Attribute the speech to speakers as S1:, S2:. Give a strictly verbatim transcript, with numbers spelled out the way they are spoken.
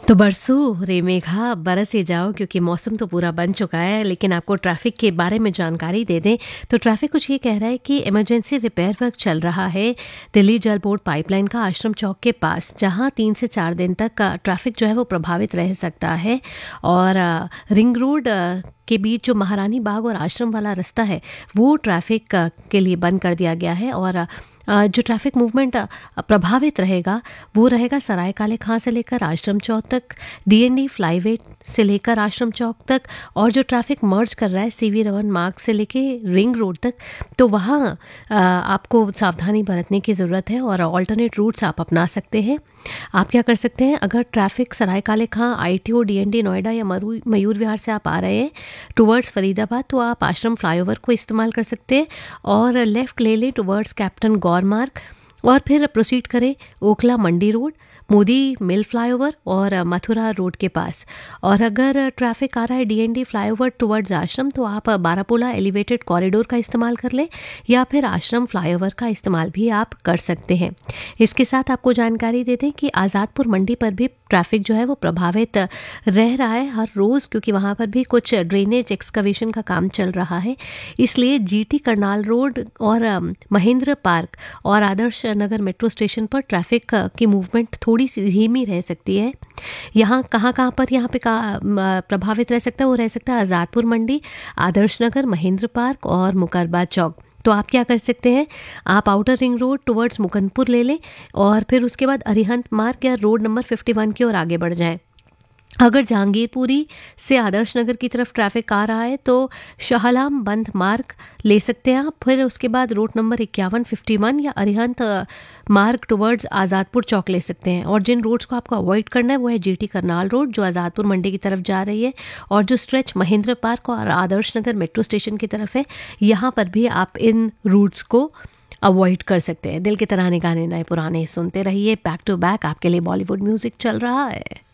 S1: तो बरसों रे मेघा बरस ही जाओ, क्योंकि मौसम तो पूरा बन चुका है। लेकिन आपको ट्रैफिक के बारे में जानकारी दे दें तो ट्रैफिक कुछ ये कह रहा है कि इमरजेंसी रिपेयर वर्क चल रहा है दिल्ली जल बोर्ड पाइपलाइन का आश्रम चौक के पास, जहां तीन से चार दिन तक अ, ट्रैफिक जो है वो प्रभावित रह सकता है। और अ, रिंग रोड अ, के बीच जो महारानी बाग और आश्रम वाला रास्ता है वो ट्रैफिक अ, के लिए बंद कर दिया गया है। और अ, अ, जो ट्रैफिक मूवमेंट अ, प्रभावित रहेगा वो रहेगा सराय काले खां से लेकर आश्रम चौक तक, डीएनडी फ्लाईवे से लेकर आश्रम चौक तक, और जो ट्रैफिक मर्ज कर रहा है सीवी रमन मार्ग से लेके रिंग रोड तक, तो वहाँ अ, आपको सावधानी बरतने की ज़रूरत है और ऑल्टरनेट रूट्स आप अपना सकते हैं। आप क्या कर सकते हैं, अगर ट्रैफिक सराय काले खां, आईटीओ, डीएनडी, नोएडा या मरू मयूर विहार से आप आ रहे हैं टुवर्ड्स फरीदाबाद, तो आप आश्रम फ्लाईओवर को इस्तेमाल कर सकते हैं और लेफ़्ट ले लें टुवर्ड्स कैप्टन गौर मार्ग, और फिर प्रोसीड करें ओखला मंडी रोड, मोदी मिल फ्लाईओवर और अ, मथुरा रोड के पास। और अगर अ, ट्रैफिक आ रहा है डीएनडी फ्लाईओवर टुवर्ड्स आश्रम, तो आप अ, बारापोला एलिवेटेड कॉरिडोर का इस्तेमाल कर लें या फिर आश्रम फ्लाईओवर का इस्तेमाल भी आप कर सकते हैं। इसके साथ आपको जानकारी दे दें कि आज़ादपुर मंडी पर भी ट्रैफिक जो है वो प्रभावित अ, रह रहा है हर रोज़, क्योंकि वहाँ पर भी कुछ ड्रेनेज एक्सकवेशन का काम चल रहा है। इसलिए जीटी करनाल रोड और अ, महेंद्र पार्क और आदर्श नगर मेट्रो स्टेशन पर ट्रैफिक अ, की मूवमेंट थोड़ी सी धीमी रह सकती है। यहाँ कहाँ कहाँ पर यहाँ पे का म, प्रभावित रह सकता है, वो रह सकता है आज़ादपुर मंडी, आदर्श नगर, महेंद्र पार्क और मुकरबा चौक। तो आप क्या कर सकते हैं, आप outer ring road towards Mukundpur ले लें और फिर उसके बाद अरिहंत मार्ग या रोड नंबर इक्यावन की ओर आगे बढ़ जाएं। अगर जहांगीरपुरी से आदर्श नगर की तरफ ट्रैफिक आ रहा है तो शाहलाम बंद मार्ग ले सकते हैं आप, फिर उसके बाद रूट नंबर इक्यावन फिफ्टी वन या अरिहंत अ, मार्ग टुवर्ड्स आज़ादपुर चौक ले सकते हैं। और जिन रोड्स को आपको अवॉइड करना है वो है जीटी करनाल रोड जो आज़ादपुर मंडी की तरफ जा रही है, और जो स्ट्रेच महेंद्र पार्क और आदर्श नगर मेट्रो स्टेशन की तरफ है, यहाँ पर भी आप इन रूट्स को अवॉइड कर सकते हैं। दिल के तराने गाने नए पुराने सुनते रहिए, बैक टू बैक आपके लिए बॉलीवुड म्यूजिक चल रहा है।